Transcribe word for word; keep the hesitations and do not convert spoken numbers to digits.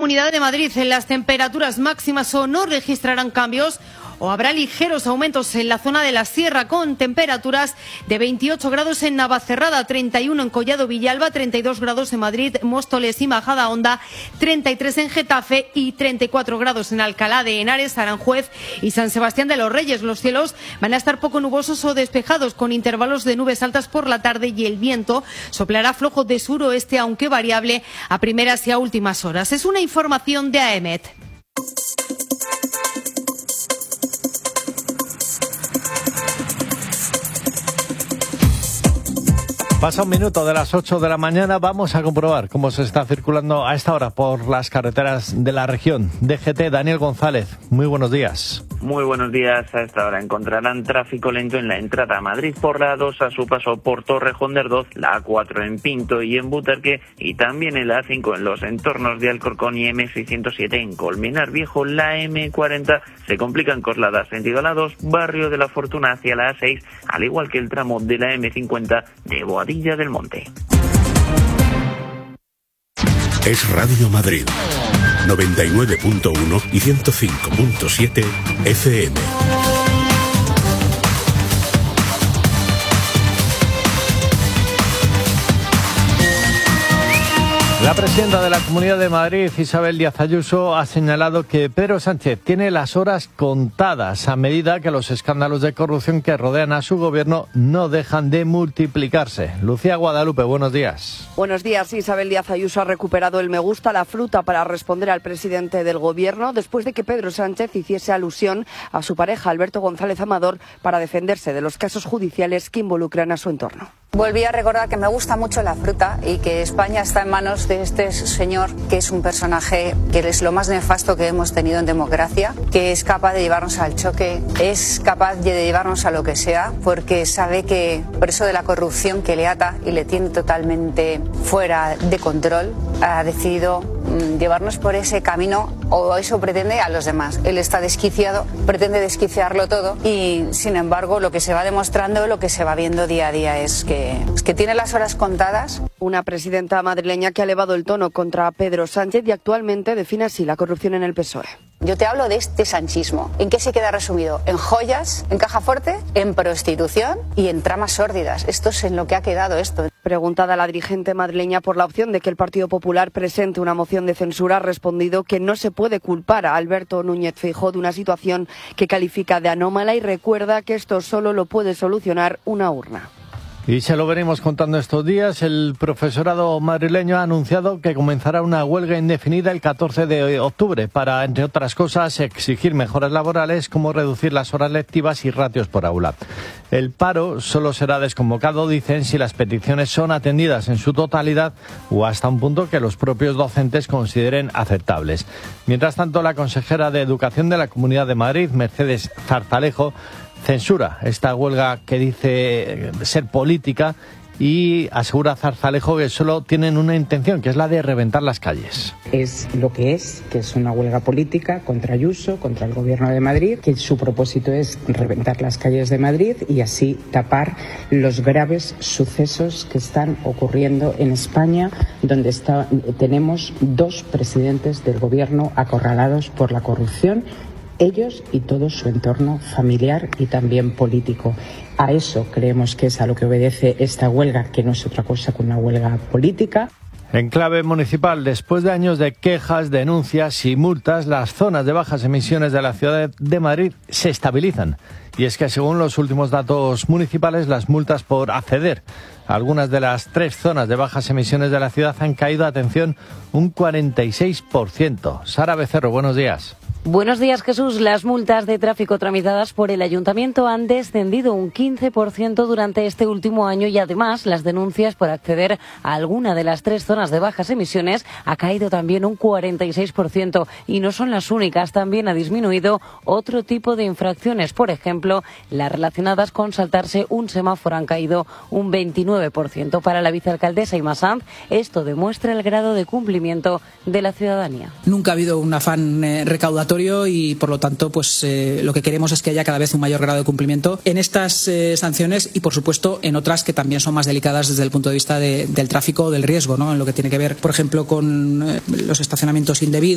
Comunidad de Madrid, las temperaturas máximas o no registrarán cambios o habrá ligeros aumentos en la zona de la Sierra, con temperaturas de veintiocho grados en Navacerrada, treinta y uno en Collado Villalba, treinta y dos grados en Madrid, Móstoles y Majadahonda, treinta y tres en Getafe y treinta y cuatro grados en Alcalá de Henares, Aranjuez y San Sebastián de los Reyes. Los cielos van a estar poco nubosos o despejados, con intervalos de nubes altas por la tarde, y el viento soplará flojo de suroeste, aunque variable a primeras y a últimas horas. Es una información de AEMET. Pasa un minuto de las ocho de la mañana, vamos a comprobar cómo se está circulando a esta hora por las carreteras de la región. D G T, Daniel González, muy buenos días. Muy buenos días. A esta hora encontrarán tráfico lento en la entrada a Madrid por la A dos a su paso por Torrejón de Ardoz, la A cuatro en Pinto y en Butarque, y también en la A cinco en los entornos de Alcorcón y M seiscientos siete en Colmenar Viejo. La M cuarenta se complica en Coslada sentido a la A dos, Barrio de la Fortuna hacia la A seis, al igual que el tramo de la M cincuenta de Boadilla del Monte. Es Radio Madrid, noventa y nueve punto uno y ciento cinco punto siete F M. La presidenta de la Comunidad de Madrid, Isabel Díaz Ayuso, ha señalado que Pedro Sánchez tiene las horas contadas a medida que los escándalos de corrupción que rodean a su gobierno no dejan de multiplicarse. Lucía Guadalupe, buenos días. Buenos días. Isabel Díaz Ayuso ha recuperado el me gusta la fruta para responder al presidente del gobierno después de que Pedro Sánchez hiciese alusión a su pareja Alberto González Amador para defenderse de los casos judiciales que involucran a su entorno. Volví a recordar que me gusta mucho la fruta y que España está en manos de este señor, que es un personaje que es lo más nefasto que hemos tenido en democracia, que es capaz de llevarnos al choque, es capaz de llevarnos a lo que sea, porque sabe que por eso de la corrupción que le ata y le tiene totalmente fuera de control, ha decidido mmm, llevarnos por ese camino, o eso pretende a los demás. Él está desquiciado, pretende desquiciarlo todo, y sin embargo lo que se va demostrando, lo que se va viendo día a día es que, es que tiene las horas contadas. Una presidenta madrileña que ha elevado el tono contra Pedro Sánchez y actualmente define así la corrupción en el P S O E. Yo te hablo de este sanchismo. ¿En qué se queda resumido? En joyas, en caja fuerte, en prostitución y en tramas sórdidas. Esto es en lo que ha quedado esto. Preguntada la dirigente madrileña por la opción de que el Partido Popular presente una moción de censura, ha respondido que no se puede culpar a Alberto Núñez Feijóo de una situación que califica de anómala, y recuerda que esto solo lo puede solucionar una urna. Y se lo venimos contando estos días, el profesorado madrileño ha anunciado que comenzará una huelga indefinida el catorce de octubre para, entre otras cosas, exigir mejoras laborales como reducir las horas lectivas y ratios por aula. El paro solo será desconvocado, dicen, si las peticiones son atendidas en su totalidad o hasta un punto que los propios docentes consideren aceptables. Mientras tanto, la consejera de Educación de la Comunidad de Madrid, Mercedes Zarzalejo, censura esta huelga que dice ser política y asegura Zarzalejo que solo tienen una intención, que es la de reventar las calles. Es lo que es, que es una huelga política contra Ayuso, contra el Gobierno de Madrid, que su propósito es reventar las calles de Madrid y así tapar los graves sucesos que están ocurriendo en España, donde está, tenemos dos presidentes del Gobierno acorralados por la corrupción, ellos y todo su entorno familiar y también político. A eso creemos que es a lo que obedece esta huelga, que no es otra cosa que una huelga política. En clave municipal, después de años de quejas, denuncias y multas, las zonas de bajas emisiones de la ciudad de Madrid se estabilizan. Y es que según los últimos datos municipales, las multas por acceder a algunas de las tres zonas de bajas emisiones de la ciudad han caído, atención, un cuarenta y seis por ciento. Sara Becerro, buenos días. Buenos días, Jesús. Las multas de tráfico tramitadas por el Ayuntamiento han descendido un quince por ciento durante este último año, y además las denuncias por acceder a alguna de las tres zonas de bajas emisiones ha caído también un cuarenta y seis por ciento. Y no son las únicas, también ha disminuido otro tipo de infracciones. Por ejemplo, las relacionadas con saltarse un semáforo han caído un veintinueve por ciento. Para la vicealcaldesa Imma Sanz, esto demuestra el grado de cumplimiento de la ciudadanía. Nunca ha habido un afán eh, recaudatorio y por lo tanto pues eh, lo que queremos es que haya cada vez un mayor grado de cumplimiento en estas eh, sanciones y por supuesto en otras que también son más delicadas desde el punto de vista de, del tráfico o del riesgo, ¿no? En lo que tiene que ver, por ejemplo, con eh, los estacionamientos indebidos.